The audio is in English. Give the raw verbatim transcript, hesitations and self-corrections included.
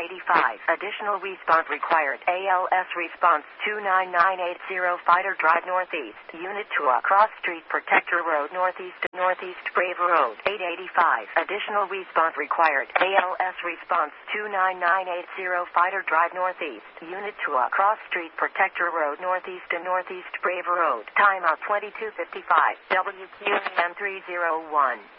eighty-five. Additional response required. A L S response two nine nine eight zero Fighter Drive Northeast. Unit two Cross Street Protector Road Northeast Northeast Brave Road eight eighty-five. Additional response required. A L S response two nine nine eight zero Fighter Drive Northeast. Unit two Cross Street Protector Road Northeast and Northeast Brave Road. Timeout twenty-two fifty-five. W Q M three oh one.